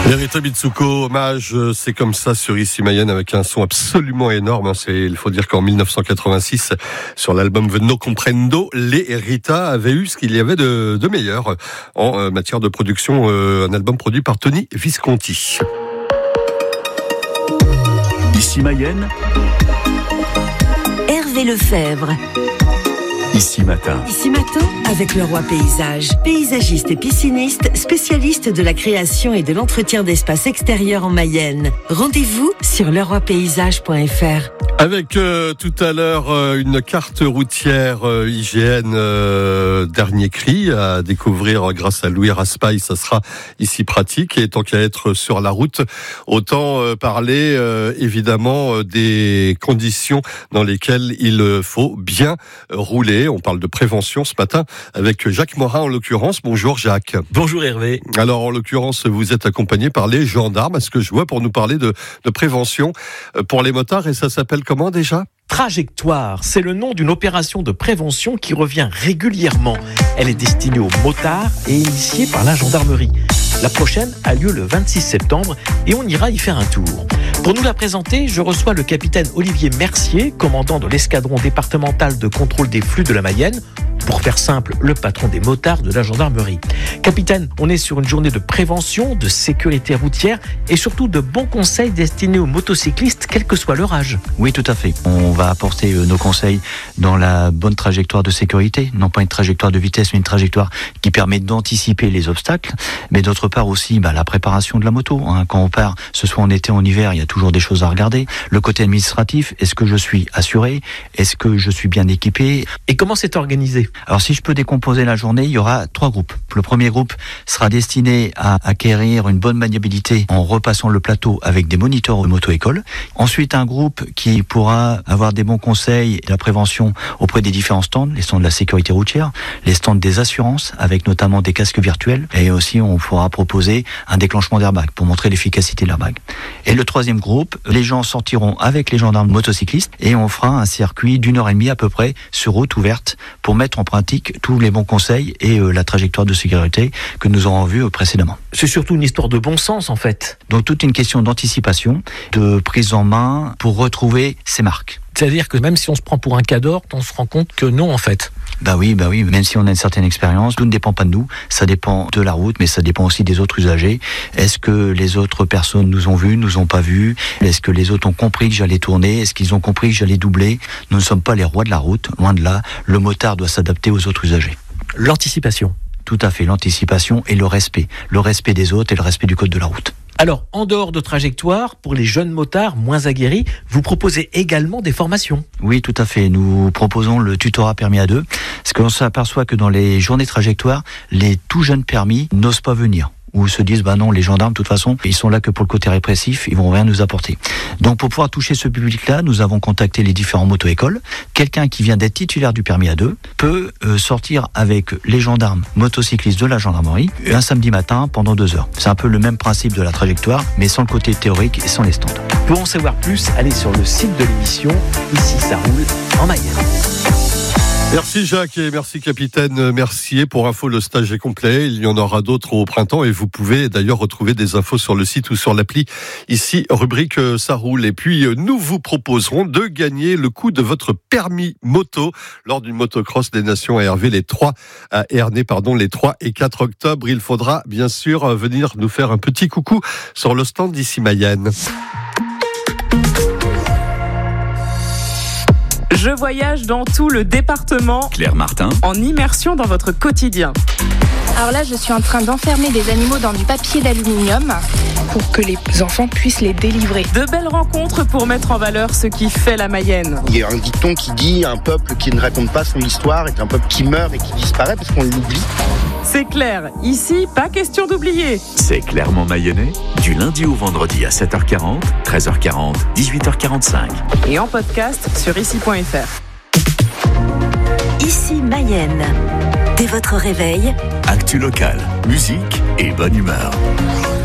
Rita Mitsuko, hommage, c'est comme ça sur Ici Mayenne avec un son absolument énorme. Il faut dire qu'en 1986, sur l'album Venno Comprendo, les Rita avaient eu ce qu'il y avait de meilleur en matière de production, un album produit par Tony Visconti. Ici Mayenne, Hervé Lefebvre. Ici Matin. Ici Matin, avec Leroy Paysage. Paysagiste et pisciniste, spécialiste de la création et de l'entretien d'espaces extérieurs en Mayenne. Rendez-vous sur leroypaysage.fr. Avec tout à l'heure une carte routière IGN dernier cri à découvrir grâce à Louis Raspail, ça sera ici pratique. Et tant qu'à être sur la route, autant parler évidemment des conditions dans lesquelles il faut bien rouler. On parle de prévention ce matin avec Jacques Morin en l'occurrence. Bonjour Jacques. Bonjour Hervé. Alors en l'occurrence vous êtes accompagné par les gendarmes, à ce que je vois, pour nous parler de prévention pour les motards, et ça s'appelle comment déjà ? Trajectoire, c'est le nom d'une opération de prévention qui revient régulièrement. Elle est destinée aux motards et initiée par la gendarmerie. La prochaine a lieu le 26 septembre et on ira y faire un tour. Pour nous la présenter, je reçois le capitaine Olivier Mercier, commandant de l'escadron départemental de contrôle des flux de la Mayenne. Pour faire simple, le patron des motards de la gendarmerie. Capitaine, on est sur une journée de prévention, de sécurité routière et surtout de bons conseils destinés aux motocyclistes, quel que soit leur âge. Oui, tout à fait. On va apporter nos conseils dans la bonne trajectoire de sécurité, non pas une trajectoire de vitesse, mais une trajectoire qui permet d'anticiper les obstacles, mais d'autre part aussi la préparation de la moto. Quand on part, ce soit en été ou en hiver, il y a toujours des choses à regarder. Le côté administratif, est-ce que je suis assuré ? Est-ce que je suis bien équipé ? Et comment c'est organisé ? Alors si je peux décomposer la journée, il y aura 3 groupes. Le premier groupe sera destiné à acquérir une bonne maniabilité en repassant le plateau avec des moniteurs de moto-école. Ensuite, un groupe qui pourra avoir des bons conseils et de la prévention auprès des différents stands, les stands de la sécurité routière, les stands des assurances, avec notamment des casques virtuels. Et aussi, on pourra proposer un déclenchement d'airbag pour montrer l'efficacité de l'airbag. Et le troisième groupe, les gens sortiront avec les gendarmes motocyclistes et on fera un circuit d'1h30 à peu près sur route ouverte pour mettre en pratique tous les bons conseils et la trajectoire de sécurité que nous aurons vue précédemment. C'est surtout une histoire de bon sens en fait. Donc toute une question d'anticipation, de prise en main pour retrouver ses marques. C'est-à-dire que même si on se prend pour un cador, on se rend compte que non en fait. Bah oui, même si on a une certaine expérience, tout ne dépend pas de nous, ça dépend de la route, mais ça dépend aussi des autres usagers. Est-ce que les autres personnes nous ont vus, nous ont pas vus ? Est-ce que les autres ont compris que j'allais tourner ? Est-ce qu'ils ont compris que j'allais doubler ? Nous ne sommes pas les rois de la route, loin de là. Le motard doit s'adapter aux autres usagers. L'anticipation. Tout à fait, l'anticipation et le respect des autres et le respect du code de la route. Alors, en dehors de trajectoire, pour les jeunes motards moins aguerris, vous proposez également des formations. Oui, tout à fait. Nous proposons le tutorat permis à deux. Parce qu'on s'aperçoit que dans les journées trajectoires, les tout jeunes permis n'osent pas venir. Ou se disent, non, les gendarmes, de toute façon, ils sont là que pour le côté répressif, ils vont rien nous apporter. Donc, pour pouvoir toucher ce public-là, nous avons contacté les différents moto-écoles. Quelqu'un qui vient d'être titulaire du permis A2 peut sortir avec les gendarmes motocyclistes de la gendarmerie un samedi matin pendant 2 heures. C'est un peu le même principe de la trajectoire, mais sans le côté théorique et sans les stands. Pour en savoir plus, allez sur le site de l'émission. Ici, ça roule en Mayenne. Merci Jacques et merci capitaine Mercier. Pour info, le stage est complet. Il y en aura d'autres au printemps et vous pouvez d'ailleurs retrouver des infos sur le site ou sur l'appli. Ici, rubrique ça roule. Et puis, nous vous proposerons de gagner le coup de votre permis moto lors d'une motocross des Nations à Ernée les 3 et 4 octobre. Il faudra bien sûr venir nous faire un petit coucou sur le stand d'Ici Mayenne. Je voyage dans tout le département. Claire Martin. En immersion dans votre quotidien. Alors là, je suis en train d'enfermer des animaux dans du papier d'aluminium pour que les enfants puissent les délivrer. De belles rencontres pour mettre en valeur ce qui fait la Mayenne. Il y a un dicton qui dit un peuple qui ne raconte pas son histoire est un peuple qui meurt et qui disparaît parce qu'on l'oublie. C'est clair, ici, pas question d'oublier. C'est clairement mayennais, du lundi au vendredi à 7h40, 13h40, 18h45. Et en podcast sur ici.fr. Ici Mayenne. Dès votre réveil, Actu locale, musique et bonne humeur.